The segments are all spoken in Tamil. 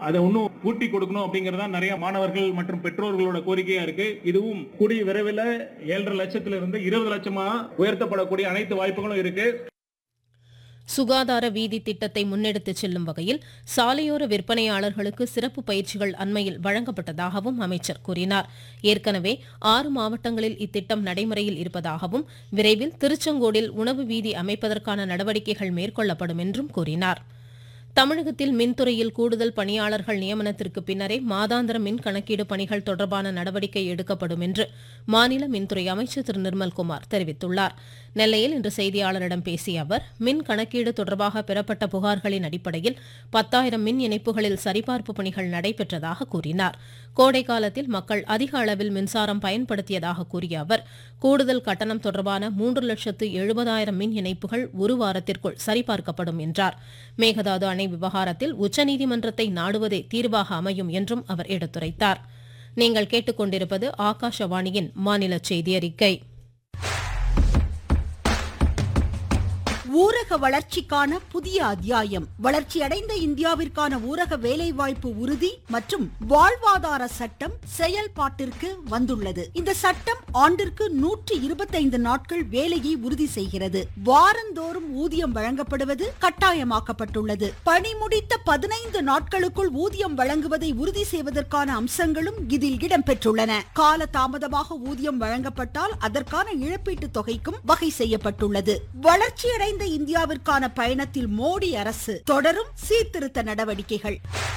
அதை இன்னும் பூர்த்தி கொடுக்கணும் அப்படிங்கறத நிறைய மாணவர்கள் மற்றும் பெற்றோர்களோட கோரிக்கையா இருக்கு. இதுவும் கூடிய விரைவில் 7.5 லட்சத்திலிருந்து 20 லட்சமா உயர்த்தப்படக்கூடிய அனைத்து வாய்ப்புகளும் இருக்கு. சுகாதார வீதி திட்டத்தை முன்னெடுத்துச் செல்லும் வகையில் சாலையோர விற்பனையாளர்களுக்கு சிறப்பு பயிற்சிகள் அண்மையில் வழங்கப்பட்டதாகவும் அமைச்சர் கூறினார். ஏற்கனவே 6 மாவட்டங்களில் இத்திட்டம் நடைமுறையில் இருப்பதாகவும் விரைவில் திருச்செங்கோடில் உணவு வீதி அமைப்பதற்கான நடவடிக்கைகள் மேற்கொள்ளப்படும் என்றும் கூறினார். தமிழகத்தில் மின்துறையில் கூடுதல் பணியாளர்கள் நியமனத்திற்கு பின்னரே மாதாந்திர மின் கணக்கீடு பணிகள் தொடர்பான நடவடிக்கை எடுக்கப்படும் என்று மாநில மின்துறை அமைச்சர் திரு நிர்மல்குமார் தெரிவித்துள்ளார். நெல்லையில் இன்று செய்தியாளரிடம் பேசிய அவர், மின் கணக்கீடு தொடர்பாக பெறப்பட்ட புகார்களின் அடிப்படையில் 10,000 மின் இணைப்புகளில் சரிபார்ப்பு பணிகள் நடைபெற்றதாக கூறினார். கோடை காலத்தில் மக்கள் அதிக அளவில் மின்சாரம் பயன்படுத்தியதாக கூறிய அவர், கூடுதல் கட்டணம் தொடர்பான 3,70,000 மின் இணைப்புகள் ஒரு வாரத்திற்குள் சரிபார்க்கப்படும் என்றார். மேகதாது அணை விவகாரத்தில் உச்சநீதிமன்றத்தை நாடுவதே தீர்வாக அமையும் என்றும் அவர் எடுத்துரைத்தார். நீங்கள் கேட்டுக்கொண்டிருப்பது ஆகாஷவாணியின் மாநில செய்தி அறிக்கை. ஊரக வளர்ச்சிக்கான புதிய அத்தியாயம். வளர்ச்சியடைந்த இந்தியாவிற்கான ஊரக வேலைவாய்ப்பு உறுதி மற்றும் வாழ்வாதார சட்டம் செயல்பாட்டிற்கு வந்துள்ளது. இந்த சட்டம் ஆண்டிற்கு 125 நாட்கள் வேலையை உறுதி செய்கிறது. வாரந்தோறும் ஊதியம் வழங்கப்படுவது கட்டாயமாக்கப்பட்டுள்ளது. பணி முடித்த 15 நாட்களுக்குள் ஊதியம் வழங்குவதை உறுதி செய்வதற்கான அம்சங்களும் இதில் இடம்பெற்றுள்ளன. கால தாமதமாக ஊதியம் வழங்கப்பட்டால் அதற்கான இழப்பீட்டுத் தொகைக்கும் வகை செய்யப்பட்டுள்ளது. வளர்ச்சியடைந்த இந்தியாவிற்கான பயணத்தில் மோடி அரசு தொடரும் சீர்திருத்த நடவடிக்கைகள்.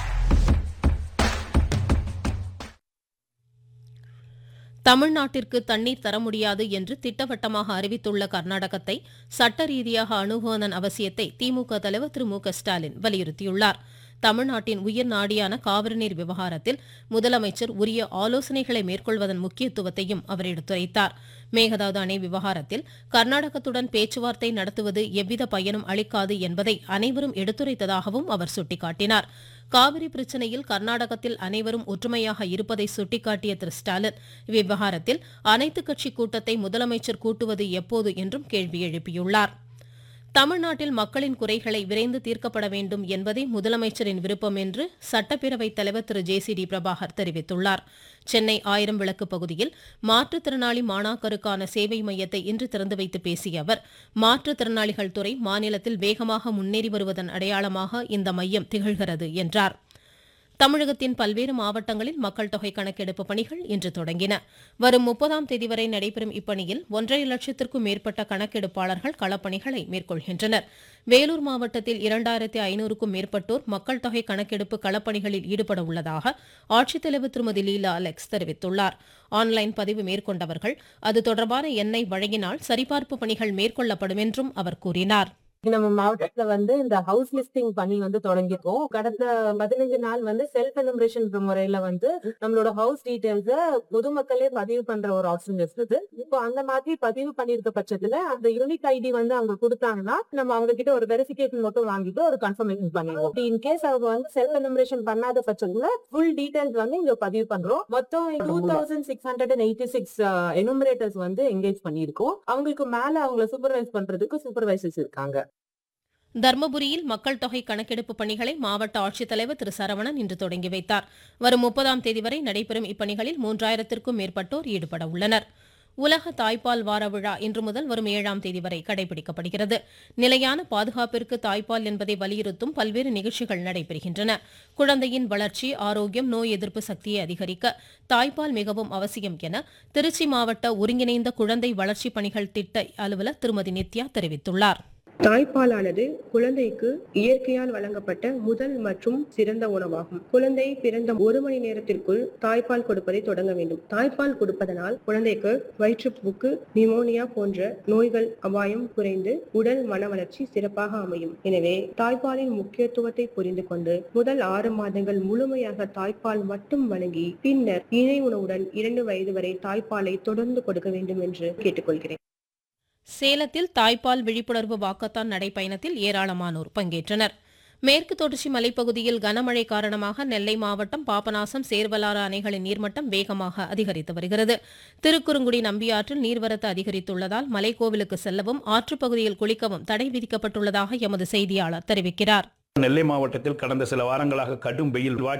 தமிழ்நாட்டிற்கு தண்ணீர் தர முடியாது என்று திட்டவட்டமாக அறிவித்துள்ள கர்நாடகத்தை சட்ட ரீதியாக அணுகுவதன் அவசியத்தை திமுக தலைவர் திரு மு க ஸ்டாலின் வலியுறுத்தியுள்ளார். தமிழ்நாட்டின் உயிர் நாடியான காவிரி நீர் விவகாரத்தில் முதலமைச்சர் உரிய ஆலோசனைகளை மேற்கொள்வதன் முக்கியத்துவத்தையும் அவர் எடுத்துரைத்தார். மேகதாது அணை விவகாரத்தில் கர்நாடகத்துடன் பேச்சுவார்த்தை நடத்துவது எவ்வித பயனும் அளிக்காது என்பதை அனைவரும் எடுத்துரைத்ததாகவும் அவர் சுட்டிக்காட்டினார். காவிரி பிரச்சனையில் கர்நாடகத்தில் அனைவரும் ஒற்றுமையாக இருப்பதை சுட்டிக்காட்டிய திரு ஸ்டாலின், இவ்விவகாரத்தில் அனைத்துக் கட்சி கூட்டத்தை முதலமைச்சர் கூட்டுவது எப்போது என்றும் கேள்வி எழுப்பியுள்ளார். தமிழ்நாட்டில் மக்களின் குறைகளை விரைந்து தீர்க்கப்பட வேண்டும் என்பதே முதலமைச்சரின் விருப்பம் என்று சட்டப்பேரவைத் தலைவர் திரு ஜே.சி.டி. பிரபாகர் தெரிவித்துள்ளார். சென்னை 1000 விளக்கு பகுதியில் மாற்றுத்திறனாளி மாணாக்கருக்கான சேவை மையத்தை இன்று திறந்து வைத்து பேசிய அவர், மாற்றுத்திறனாளிகள் துறை மாநிலத்தில் வேகமாக முன்னேறி வருவதன் அடையாளமாக இந்த மையம் திகழ்கிறது என்றார். தமிழகத்தின் பல்வேறு மாவட்டங்களில் மக்கள் தொகை கணக்கெடுப்பு பணிகள் இன்று தொடங்கின. வரும் 30ஆம் தேதி வரை நடைபெறும் இப்பணியில் 1.5 லட்சத்திற்கும் மேற்பட்ட கணக்கெடுப்பாளர்கள் களப்பணிகளை மேற்கொள்கின்றனர். வேலூர் மாவட்டத்தில் 2500க்கும் மேற்பட்டோர் மக்கள் தொகை கணக்கெடுப்பு களப்பணிகளில் ஈடுபட உள்ளதாக ஆட்சித்தலைவர் திருமதி லீலா அலெக்ஸ் தெரிவித்துள்ளார். ஆன்லைன் பதிவு மேற்கொண்டவர்கள் அது தொடர்பான எண்ணை வழங்கினால் சரிபார்ப்பு பணிகள் மேற்கொள்ளப்படும் என்றும் அவர் கூறினார். நம்ம மாவட்டத்துல இந்த ஹவுஸ் லிஸ்டிங் பணி தொடங்கிருக்கோம். கடந்த 15 நாள் செல்ஃப் எனுமரேஷன் முறையில நம்மளோட ஹவுஸ் டீடைல்ஸ் பொதுமக்களே பதிவு பண்ற ஒரு ஆப்ஷன் இருக்குது. இப்போ அந்த மாதிரி பதிவு பண்ணிருக்க பட்சத்துல அந்த யூனிக் ஐடி அவங்க கொடுத்தாங்கன்னா நம்ம அவங்க கிட்ட ஒரு வெரிஃபிகேஷன் மட்டும் வாங்கிட்டு ஒரு கன்ஃபர்மேஷன் பண்ணிடுவோம். இன்கேஸ் அவங்க செல்ஃப் எனுமரேஷன் பண்ணாத பட்சத்துல ஃபுல் டீடைல்ஸ் இங்க பதிவு பண்றோம். மொத்தம் 2686 எனுமரேட்டர்ஸ் என்கேஜ் பண்ணிருக்கோம். அவங்களுக்கு மேல அவங்களை சூப்பர்வைஸ் பண்றதுக்கு சூப்பர்வைசர்ஸ் இருக்காங்க. தர்மபுரியில் மக்கள் தொகை கணக்கெடுப்பு பணிகளை மாவட்ட ஆட்சித்தலைவர் திரு சரவணன் இன்று தொடங்கி வைத்தார். வரும் 30ஆம் தேதி வரை நடைபெறும் இப்பணிகளில் 3000த்திற்கும் மேற்பட்டோர் ஈடுபட உள்ளனர். உலக தாய்ப்பால் வார விழா இன்று முதல் வரும் 7ஆம் தேதி வரை கடைபிடிக்கப்படுகிறது. நிலையான பாதுகாப்பிற்கு தாய்ப்பால் என்பதை வலியுறுத்தும் பல்வேறு நிகழ்ச்சிகள் நடைபெறுகின்றன. குழந்தையின் வளர்ச்சி, ஆரோக்கியம், நோய் எதிர்ப்பு சக்தியை அதிகரிக்க தாய்ப்பால் மிகவும் அவசியம் என திருச்சி மாவட்ட ஒருங்கிணைந்த குழந்தை வளர்ச்சி பணிகள் திட்ட அலுவலர் திருமதி நித்யா தெரிவித்துள்ளார். தாய்ப்பாலானது குழந்தைக்கு இயற்கையால் வழங்கப்பட்ட முதல் மற்றும் சிறந்த உணவாகும். குழந்தை பிறந்த 1 மணி நேரத்திற்குள் தாய்ப்பால் கொடுப்பதை தொடங்க வேண்டும். தாய்ப்பால் கொடுப்பதனால் குழந்தைக்கு வயிற்றுப்போக்கு, நிமோனியா போன்ற நோய்கள் அபாயம் குறைந்து உடல் மன வளர்ச்சி சிறப்பாக அமையும். எனவே தாய்ப்பாலின் முக்கியத்துவத்தை புரிந்து கொண்டு முதல் 6 மாதங்கள் முழுமையாக தாய்ப்பால் மட்டும் வழங்கி பின்னர் இணை உணவுடன் 2 வயது வரை தாய்ப்பாலை தொடர்ந்து கொடுக்க வேண்டும் என்று கேட்டுக்கொள்கிறேன். சேலத்தில் தாய்ப்பால் விழிப்புணர்வு வாக்கத்தான் நடைப்பயணத்தில் ஏராளமானோர் பங்கேற்றனர். மேற்கு தொடர்ச்சி மலைப்பகுதியில் கனமழை காரணமாக நெல்லை மாவட்டம் பாபநாசம், சேர்வலாறு அணைகளின் நீர்மட்டம் வேகமாக அதிகரித்து வருகிறது. திருக்குறுங்குடி நம்பியாற்றில் நீர்வரத்து அதிகரித்துள்ளதால் மலைக்கோவிலுக்கு செல்லவும் ஆற்றுப்பகுதியில் குளிக்கவும் தடை விதிக்கப்பட்டுள்ளதாக எமது செய்தியாளர் தெரிவிக்கிறார். நெல்லை மாவட்டத்தில் கடந்த சில வாரங்களாக கடும் வெயில்